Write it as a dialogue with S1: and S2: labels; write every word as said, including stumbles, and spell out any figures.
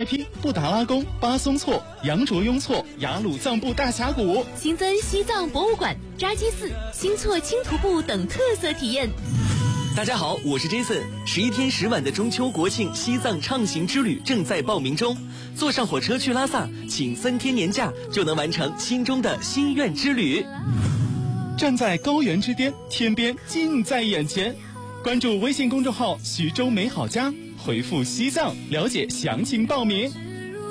S1: P、布达拉宫、巴松措、羊卓雍措、雅鲁藏布大峡谷，
S2: 新增西藏博物馆、扎基寺、新措青徒步等特色体验。
S3: 大家好，我是 Jason。十一天十晚的中秋国庆西藏畅行之旅正在报名中，坐上火车去拉萨，请三天年假就能完成心中的心愿之旅。
S1: 站在高原之巅，天边近在眼前。关注微信公众号徐州美好家，回复西藏了解详情报名。